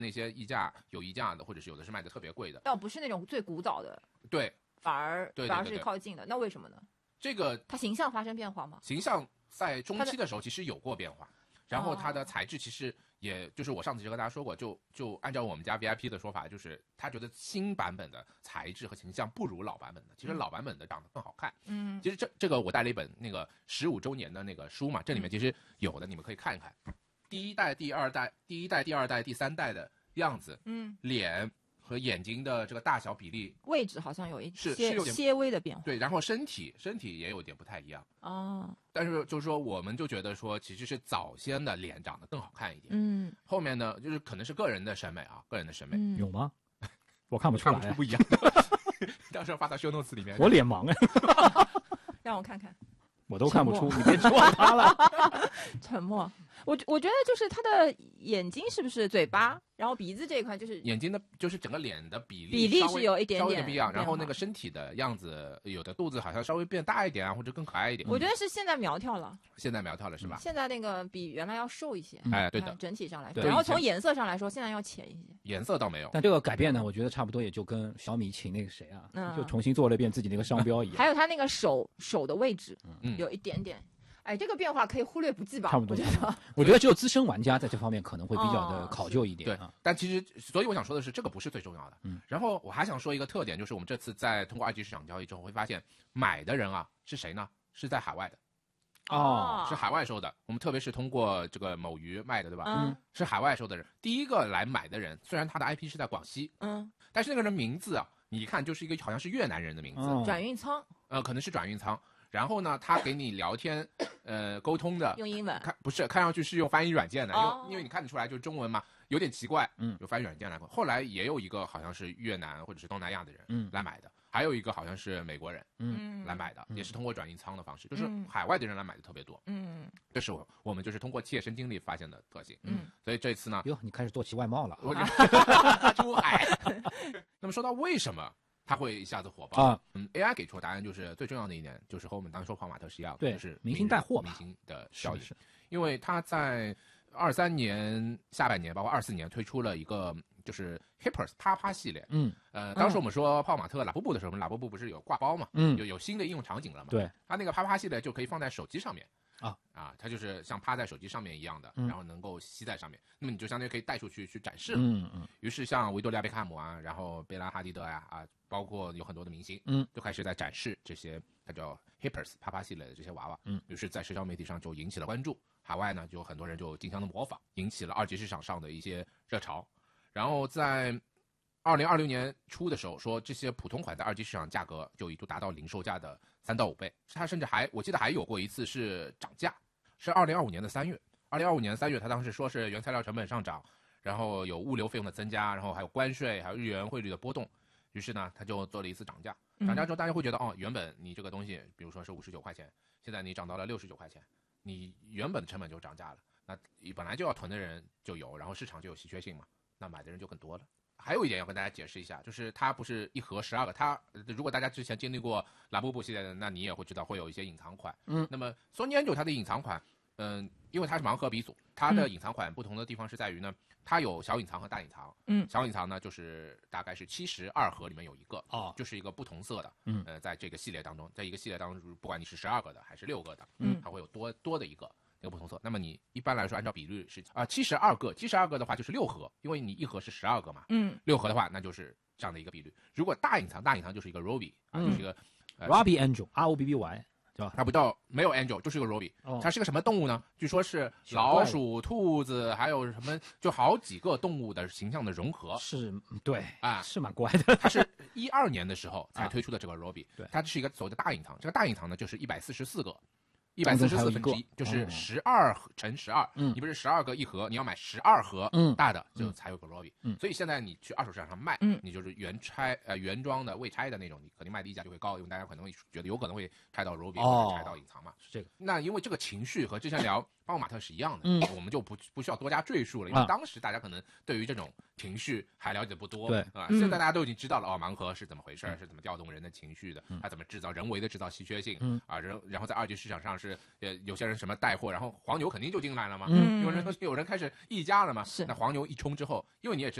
那些有溢价的，或者是有的是卖的特别贵的， 倒不是那种最古早的， 对， 反而是靠近的。那为什么呢？ 这个它形象发生变化吗？ 形象在中期的时候其实有过变化，然后它的材质其实也就是我上次就跟大家说过，就按照我们家 VIP 的说法，就是他觉得新版本的材质和形象不如老版本的，其实老版本的长得更好看。其实这个我带了一本那个15周年的那个书嘛，这里面其实有的，你们可以看一看。第一代、第二代、第二代、第三代的样子，脸和眼睛的这个大小比例位置好像有一些有点些微的变化。 对，然后身体也有点不太一样但是就是说，我们就觉得说，其实是早先的脸长得更好看一点。后面呢，就是可能是个人的审美啊，个人的审美。 有吗？我看不出来， 看不出不一样。到时候发到 show notes 里面。 我脸盲哎。 让我看看。 我都看不出，你别指望他了。 沉默。我觉得就是他的眼睛是不是嘴巴，然后鼻子这一块就是眼睛的，就是整个脸的比例是有一点点不一样，然后那个身体的样子，有的肚子好像稍微变大一点啊，或者更可爱一点。 我觉得是现在苗条了。 现在苗条了是吧？ 现在那个比原来要瘦一些。 哎，对的。 整体上来说，然后从颜色上来说，现在要浅一些。 颜色倒没有。 但这个改变呢，我觉得差不多也就跟小米请那个谁啊，就重新做了一遍自己那个商标一样。 还有他那个手的位置，有一点点。哎，这个变化可以忽略不计吧？ 差不多。我觉得只有资深玩家在这方面可能会比较的考究一点。 对，但其实，所以我想说的是，这个不是最重要的。然后我还想说一个特点，就是我们这次在通过二级市场交易之后，会发现买的人啊是谁呢？是在海外的。是海外收的。我们特别是通过这个某鱼卖的，对吧？是海外收的人。第一个来买的人，虽然他的 IP 是在广西，但是那个人名字啊，你一看就是一个好像是越南人的名字。 转运仓。 可能是转运仓。然后呢，他给你聊天，沟通的用英文， 看上去是用翻译软件的，因为你看得出来就是中文嘛，有点奇怪，有翻译软件来。后来也有一个好像是越南或者是东南亚的人，来买的，还有一个好像是美国人，来买的，也是通过转运仓的方式，就是海外的人来买的特别多，这是我们就是通过切身经历发现的特性，所以这次呢， 哟，你开始做起外贸了， 出海。那么说到为什么？它会一下子火爆AI 给出的答案就是最重要的一点，就是和我们当时说泡玛特是一样的，就是明星带货， 明星的效应。因为它在23年下半年，包括24年推出了一个就是 Hippers 啪啪系列。当时我们说泡玛特拉布布的时候，拉布布不是有挂包嘛？有新的应用场景了嘛？ 对， 它那个啪啪系列就可以放在手机上面。它就是像趴在手机上面一样的，然后能够吸在上面，那么你就相当于可以带出去展示了。于是像维多利亚贝克汉姆啊，然后贝拉哈迪德呀包括有很多的明星，就开始在展示这些它叫 Hippers 啪啪系列的这些娃娃。于是在社交媒体上就引起了关注，海外呢就有很多人就竞相的模仿，引起了二级市场上的一些热潮。然后在2026年初的时候，说这些普通款的二级市场价格就一度达到零售价的3到5倍，它甚至我记得还有过一次是涨价，是2025年的3月。2025年3月，他当时说是原材料成本上涨，然后有物流费用的增加，然后还有关税，还有日元汇率的波动。于是呢，他就做了一次涨价。涨价之后，大家会觉得原本你这个东西，比如说是59块钱，现在你涨到了69块钱，你原本的成本就涨价了。那本来就要囤的人就有，然后市场就有稀缺性嘛，那买的人就更多了。还有一点要跟大家解释一下，就是它不是一盒12个，它如果大家之前经历过拉布布系列的，那你也会知道会有一些隐藏款。那么 Sony Angel 它的隐藏款，因为它是盲盒鼻祖，它的隐藏款不同的地方是在于呢，它有小隐藏和大隐藏。小隐藏呢就是大概是72盒里面有一个，就是一个不同色的。在这个系列当中，在一个系列当中，不管你是12个的还是6个的，它会有多的一个。那个不同色，那么你一般来说按照比率是72个的话就是6盒，因为你一盒是12个嘛，6盒的话那就是这样的一个比率。如果大隐藏就是一个 Robbie 就是一个 Robbie Angel ROBBY， 对吧？ 它不叫没有 Angel， 就是一个 Robbie。它是个什么动物呢？据说是老鼠、兔子，还有什么就好几个动物的形象的融合。 是，对是蛮怪的。它是12年的时候才推出的这个 Robbie，它是一个所谓的大隐藏。这个大隐藏呢就是144个。144分之一，就是12乘12。你不是12个一盒，你要买12盒大的，就才有个 Robbie。所以现在你去二手市场上卖，你就是原装的未拆的那种，你肯定卖的溢价就会高，因为大家可能会觉得有可能会拆到 Robbie 或者拆到隐藏嘛。 是这个。 那因为这个情绪和之前聊巴莫马特是一样的，我们就不需要多加赘述了，因为当时大家可能对于这种情绪还了解不多， 对啊，现在大家都已经知道了盲盒是怎么回事，是怎么调动人的情绪的，它怎么人为的制造稀缺性，啊，然后在二级市场上是有些人什么带货，然后黄牛肯定就进来了嘛，有人开始溢价了嘛， 是， 那黄牛一冲之后，因为你也知道。